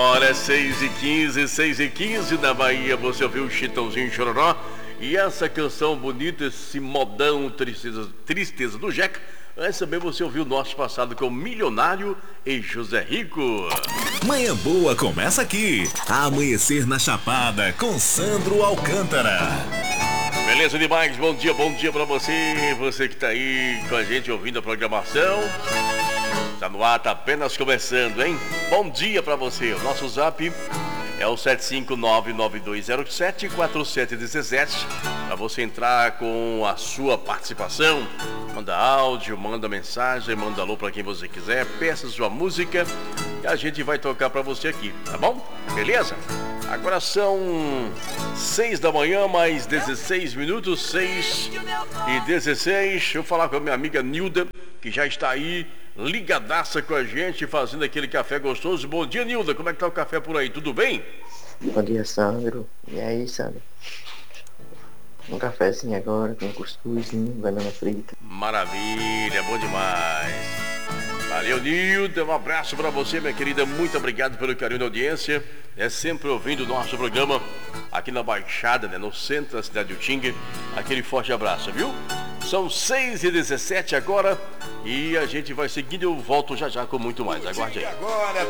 Hora 6h15, 6h15 na Bahia, você ouviu o Chitãozinho Chororó e essa canção bonita, esse modão Tristeza do Jeca. Antes também você ouviu o nosso passado com Milionário e José Rico. Manhã Boa começa aqui, Amanhecer na Chapada com Sandro Alcântara. Beleza demais, bom dia pra você que tá aí com a gente ouvindo a programação. Tá no ar, tá apenas começando, hein? Bom dia pra você, o nosso zap é o 75992074717 para você entrar com a sua participação. Manda áudio, manda mensagem, manda alô pra quem você quiser, peça sua música e a gente vai tocar pra você aqui, tá bom? Beleza? Agora são 6 da manhã, mais 16 minutos, 6h16. Deixa eu falar com a minha amiga Nilda, que já está aí ligadaça com a gente, fazendo aquele café gostoso. Bom dia, Nilda, como é que tá o café por aí? Tudo bem? Bom dia, Sandro. E aí, Sandro? Um cafezinho agora, com cuscuzinho, banana frita. Maravilha, bom demais. Valeu, Nilda, um abraço pra você, minha querida. Muito obrigado pelo carinho da audiência. É sempre ouvindo o nosso programa aqui na Baixada, né, no centro da cidade de Utinga. Aquele forte abraço, viu? São 6h17 agora e a gente vai seguindo. Eu volto já com muito mais. Aguarde aí. Agora